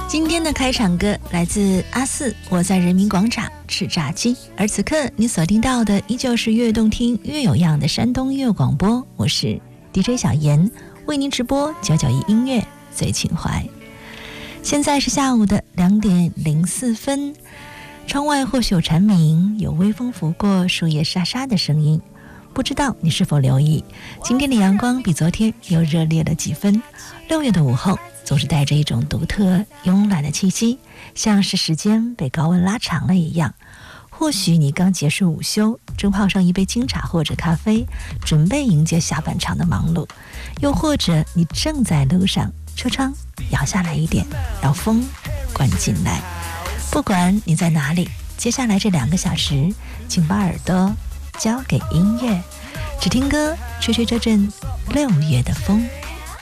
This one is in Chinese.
今天的开场歌来自阿四，我在人民广场吃炸鸡。而此刻你所听到的依旧是越动听越有样的山东音乐广播，我是 DJ 小严，为您直播991音乐最情怀。现在是下午的2点04分，窗外或许有蝉鸣，有微风拂过树叶沙沙的声音。不知道你是否留意，今天的阳光比昨天又热烈了几分。6月的午后总是带着一种独特慵懒的气息，像是时间被高温拉长了一样。或许你刚结束午休，正泡上一杯清茶或者咖啡，准备迎接下半场的忙碌；又或者你正在路上，车窗摇下来一点，让风灌进来。不管你在哪里，接下来这2个小时，请把耳朵交给音乐，只听歌，吹吹这阵6月的风。